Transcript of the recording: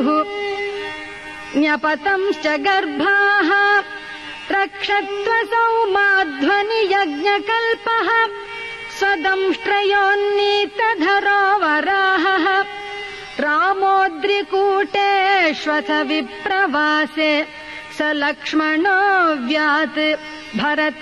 वपुः न्यपतंश्च गर्भाः रक्षत्वसौ माध्वनि यज्ञकल्पः स्वदंष्ट्रयोन्नीतधरो वराहः रामोद्रिकूटेष्वथ विप्रवासे स लक्ष्मणो व्यात् भरत